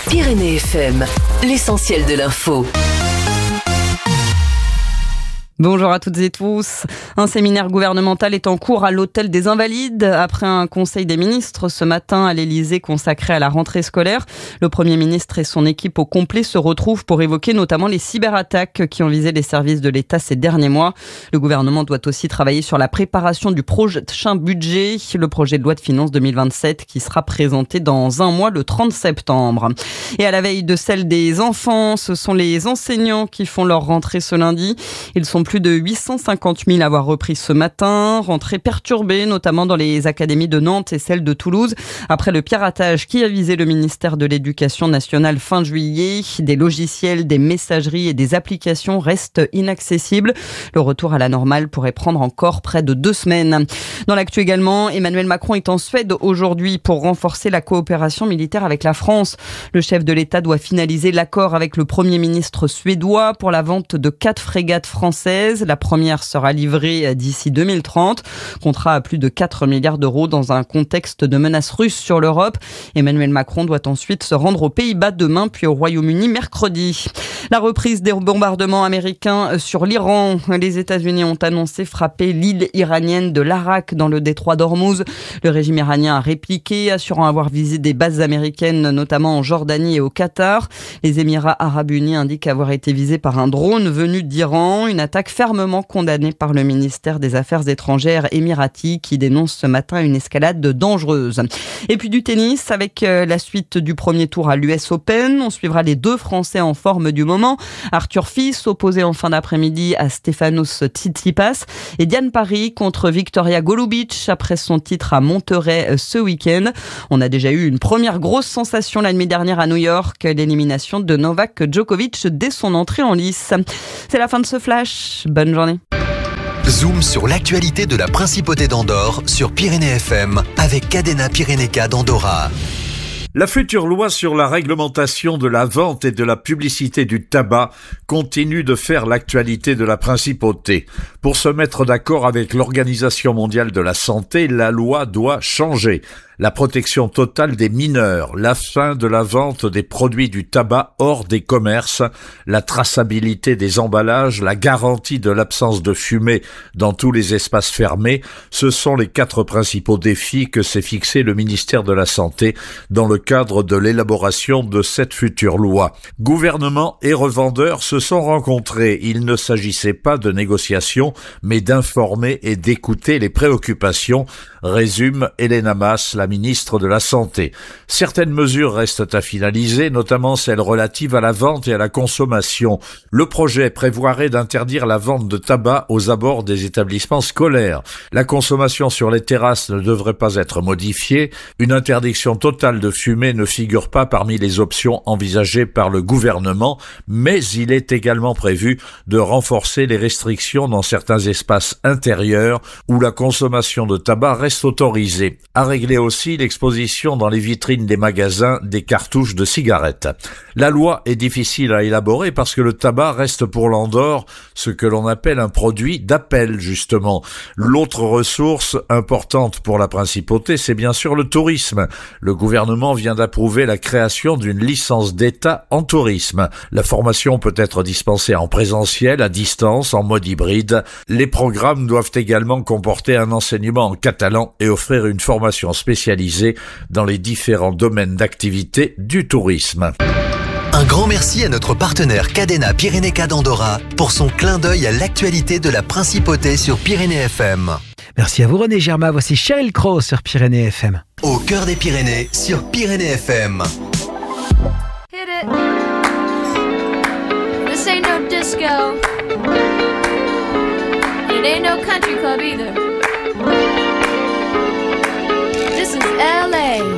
Pyrénées FM, l'essentiel de l'info. Bonjour à toutes et tous. Un séminaire gouvernemental est en cours à l'Hôtel des Invalides après un conseil des ministres ce matin à l'Élysée consacré à la rentrée scolaire. Le Premier ministre et son équipe au complet se retrouvent pour évoquer notamment les cyberattaques qui ont visé les services de l'État ces derniers mois. Le gouvernement doit aussi travailler sur la préparation du prochain budget, le projet de loi de finances 2027 qui sera présenté dans un mois, le 30 septembre. Et à la veille de celle des enfants, ce sont les enseignants qui font leur rentrée ce lundi. Ils sont plus de 850 000 à avoir repris ce matin. Rentrée perturbée, notamment dans les académies de Nantes et celle de Toulouse. Après le piratage qui a visé le ministère de l'Éducation nationale fin juillet, des logiciels, des messageries et des applications restent inaccessibles. Le retour à la normale pourrait prendre encore près de 2 semaines. Dans l'actu également, Emmanuel Macron est en Suède aujourd'hui pour renforcer la coopération militaire avec la France. Le chef de l'État doit finaliser l'accord avec le Premier ministre suédois pour la vente de 4 frégates françaises. La première sera livrée d'ici 2030. Contrat à plus de 4 milliards d'euros dans un contexte de menace russe sur l'Europe. Emmanuel Macron doit ensuite se rendre aux Pays-Bas demain puis au Royaume-Uni mercredi. La reprise des bombardements américains sur l'Iran. Les États-Unis ont annoncé frapper l'île iranienne de l'Arak dans le détroit d'Ormuz. Le régime iranien a répliqué, assurant avoir visé des bases américaines, notamment en Jordanie et au Qatar. Les Émirats arabes unis indiquent avoir été visés par un drone venu d'Iran. Une attaque fermement condamnée par le ministère des Affaires étrangères émirati qui dénonce ce matin une escalade dangereuse. Et puis du tennis avec la suite du premier tour à l'US Open. On suivra les 2 Français en forme du moment. Arthur Fils opposé en fin d'après-midi à Stefanos Tsitsipas et Diane Parry contre Victoria Golubic après son titre à Monterrey ce week-end. On a déjà eu une première grosse sensation la nuit dernière à New York, l'élimination de Novak Djokovic dès son entrée en lice. C'est la fin de ce flash. Bonne journée. Zoom sur l'actualité de la Principauté d'Andorre sur Pyrénées FM avec Cadena Pyrénéca d'Andorra. La future loi sur la réglementation de la vente et de la publicité du tabac continue de faire l'actualité de la Principauté. Pour se mettre d'accord avec l'Organisation mondiale de la santé, la loi doit changer. La protection totale des mineurs, la fin de la vente des produits du tabac hors des commerces, la traçabilité des emballages, la garantie de l'absence de fumée dans tous les espaces fermés, ce sont les 4 principaux défis que s'est fixé le ministère de la Santé dans le cadre de l'élaboration de cette future loi. Gouvernement et revendeurs se sont rencontrés. Il ne s'agissait pas de négociations, mais d'informer et d'écouter les préoccupations, résume Hélène Amas, la ministre de la Santé. Certaines mesures restent à finaliser, notamment celles relatives à la vente et à la consommation. Le projet prévoirait d'interdire la vente de tabac aux abords des établissements scolaires. La consommation sur les terrasses ne devrait pas être modifiée. Une interdiction totale de fumer ne figure pas parmi les options envisagées par le gouvernement, mais il est également prévu de renforcer les restrictions dans certains espaces intérieurs où la consommation de tabac reste autorisée. À régler aussi l'exposition dans les vitrines des magasins des cartouches de cigarettes. La loi est difficile à élaborer parce que le tabac reste pour l'Andorre ce que l'on appelle un produit d'appel, justement. L'autre ressource importante pour la Principauté, c'est bien sûr le tourisme. Le gouvernement vient d'approuver la création d'une licence d'État en tourisme. La formation peut être dispensée en présentiel, à distance, en mode hybride. Les programmes doivent également comporter un enseignement en catalan et offrir une formation spécialisée dans les différents domaines d'activité du tourisme. Un grand merci à notre partenaire Cadena Pyrénéca d'Andorra pour son clin d'œil à l'actualité de la Principauté sur Pyrénées FM. Merci à vous René Germain, voici Sheryl Crow sur Pyrénées FM. Au cœur des Pyrénées sur Pyrénées FM. Hit it. This ain't no disco. It ain't no country club either. This is LA.